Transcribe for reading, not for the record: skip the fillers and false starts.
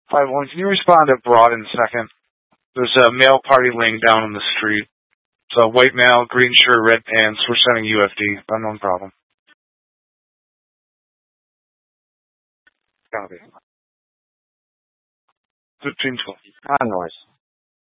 5-1, can you respond to Broad in a second? There's a male party laying down in the street. It's a white male, green shirt, red pants. We're sending UFD. Unknown problem. Copy. 15-12. Noise.